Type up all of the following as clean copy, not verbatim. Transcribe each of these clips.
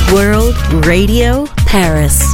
World Radio Paris.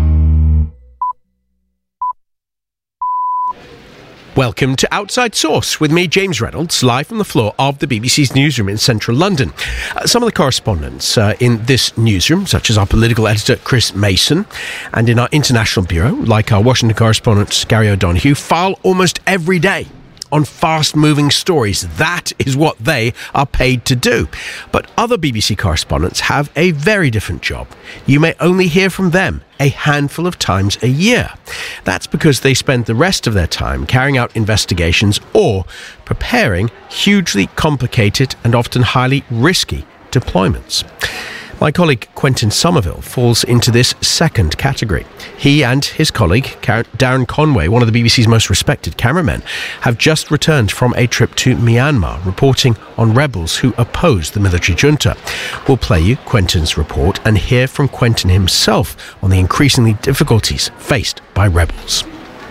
Welcome to Outside Source with me, James Reynolds, live from the floor of the BBC's newsroom in central London. Some of the correspondents in this newsroom, such as our political editor Chris Mason, and in our international bureau, like our Washington correspondent Gary O'Donoghue, file almost every day on fast-moving stories. That is what they are paid to do. But other BBC correspondents have a very different job. You may only hear from them a handful of times a year. That's because they spend the rest of their time carrying out investigations or preparing hugely complicated and often highly risky deployments. My colleague Quentin Somerville falls into this second category. He and his colleague, Darren Conway, one of the BBC's most respected cameramen, have just returned from a trip to Myanmar, reporting on rebels who oppose the military junta. We'll play you Quentin's report and hear from Quentin himself on the increasingly difficulties faced by rebels.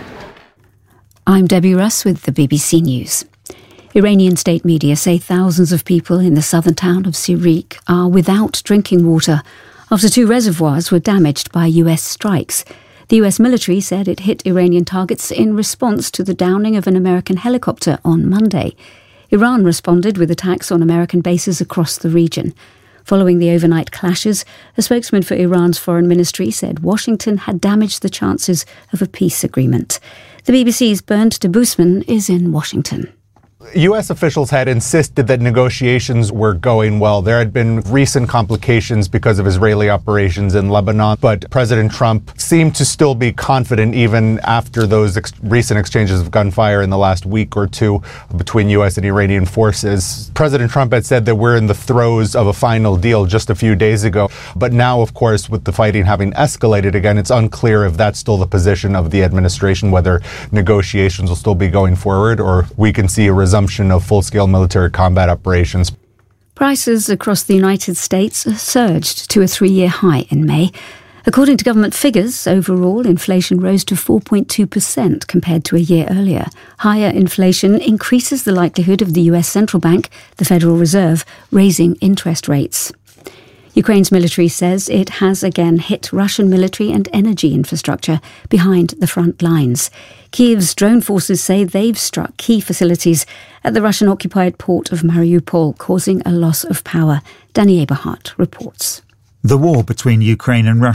I'm Debbie Russ with the BBC News. Iranian state media say thousands of people in the southern town of Sirik are without drinking water after 2 reservoirs were damaged by US strikes. The US military said it hit Iranian targets in response to the downing of an American helicopter on Monday. Iran responded with attacks on American bases across the region. Following the overnight clashes, a spokesman for Iran's foreign ministry said Washington had damaged the chances of a peace agreement. The BBC's Bernd de Boesman is in Washington. U.S. officials had insisted that negotiations were going well. There had been recent complications because of Israeli operations in Lebanon, but President Trump seemed to still be confident even after those recent exchanges of gunfire in the last week or two between U.S. and Iranian forces. President Trump had said that we're in the throes of a final deal just a few days ago. But now, of course, with the fighting having escalated again, it's unclear if that's still the position of the administration, whether negotiations will still be going forward or we can see a resumption of full-scale military combat operations. Prices across the United States surged to a 3-year high in May. According to government figures, overall inflation rose to 4.2% compared to a year earlier. Higher inflation increases the likelihood of the US Central Bank, the Federal Reserve, raising interest rates. Ukraine's military says it has again hit Russian military and energy infrastructure behind the front lines. Kyiv's drone forces say they've struck key facilities at the Russian-occupied port of Mariupol, causing a loss of power. Danny Eberhardt reports. The war between Ukraine and Russia